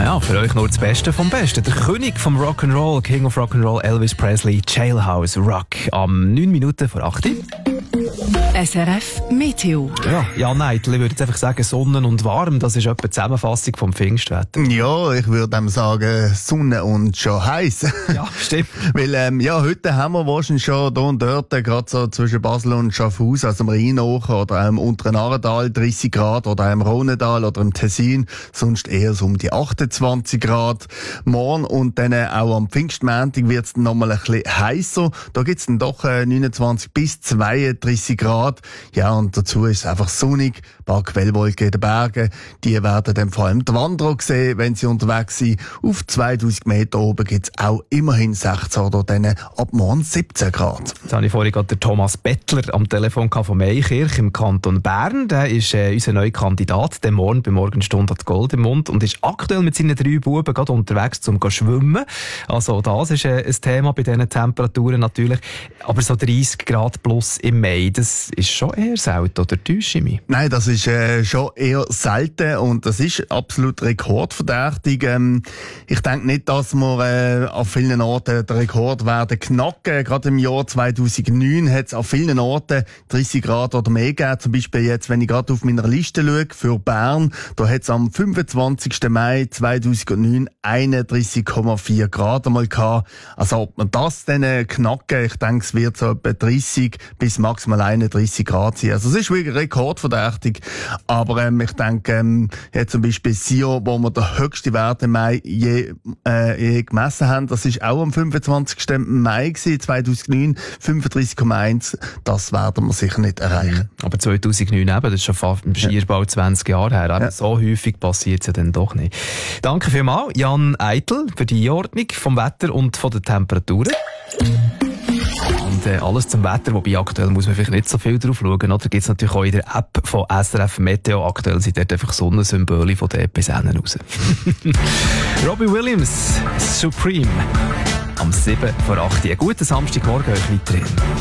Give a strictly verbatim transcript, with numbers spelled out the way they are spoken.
Ja, für euch nur das Beste vom Besten. Der König vom Rock'n'Roll, King of Rock'n'Roll, Elvis Presley, Jailhouse Rock. Am neun Minuten vor acht. S R F Meteo. Ja, ja, nein, ich würde jetzt einfach sagen, Sonne und warm, das ist etwa die Zusammenfassung vom Pfingstwetter. Ja, ich würde dem sagen, Sonne und schon heiß. Ja, stimmt. Weil, ähm, ja, heute haben wir wahrscheinlich schon da und dort, äh, gerade so zwischen Basel und Schaffhausen, also im Rhein oder im unteren Aartal dreißig Grad oder im Rhonedal oder im Tessin, sonst eher so um die achtundzwanzig Grad. Morgen und dann äh, auch am Pfingstmontag wird es nochmal ein bisschen heißer. Da gibt es dann doch äh, neunundzwanzig bis zweiunddreißig Grad. Ja, und dazu ist es einfach sonnig, ein paar Quellwolken in den Bergen. Die werden dann vor allem die Wanderer sehen, wenn sie unterwegs sind. Auf zweitausend Meter oben gibt es auch immerhin sechzehn oder dann ab morgen siebzehn Grad. Jetzt habe ich vorhin gerade den Thomas Bettler am Telefon von Meikirch im Kanton Bern. Der ist äh, unser neuer Kandidat, der morgen bei Morgenstunde hat Gold im Mund und ist aktuell mit seinen drei Buben gerade unterwegs, um zu schwimmen. Also das ist äh, ein Thema bei diesen Temperaturen natürlich. Aber so dreißig Grad plus im Mai, das ist schon eher selten, oder täusche ich mich? Nein, das ist äh, schon eher selten und das ist absolut rekordverdächtig. Ähm, ich denke nicht, dass wir äh, an vielen Orten den Rekord werden knacken. Gerade im Jahr zweitausendneun hat es an vielen Orten dreißig Grad oder mehr gegeben. Zum Beispiel jetzt, wenn ich gerade auf meiner Liste schaue, für Bern, da hat es am fünfundzwanzigsten Mai zweitausendneun einunddreißig Komma vier Grad einmal gehabt. Also ob man das dann äh, knacken, ich denke, es wird so etwa dreißig bis maximal einunddreißig Grad sein. Also es ist wirklich rekordverdächtig. Aber ähm, ich denke, ähm, jetzt zum Beispiel Sion, wo wir den höchsten Wert im Mai je, äh, je gemessen haben, das ist auch am fünfundzwanzigsten Mai gewesen, zweitausendneun, fünfunddreißig Komma eins. Das werden wir sicher nicht erreichen. Aber zweitausendneun eben, das ist schon fast schier bald zwanzig Jahre her. Ja. So häufig passiert es ja dann doch nicht. Danke vielmals, Jan Eitel, für die Einordnung vom Wetter und von den Temperaturen. Und äh, alles zum Wetter, wobei aktuell muss man vielleicht nicht so viel drauf schauen, oder? Gibt es natürlich auch in der App von S R F Meteo. Aktuell sind dort einfach Sonnensymbole von den Episoden raus. Robbie Williams, Supreme. Am sieben vor acht. Einen guten Samstagmorgen euch weiterhin.